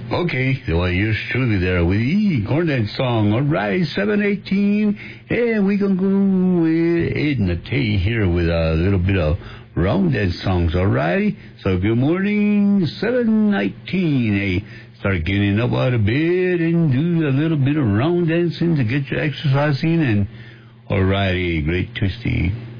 Okay, well, yours truly there with the corn dance song. All right, 7:18, and we gonna go with Edna Tay here with a little bit of round dance songs. All righty, so good morning, 7:19. Hey, start getting up out of bed and do a little bit of round dancing to get your exercise in. And all righty, great twisty.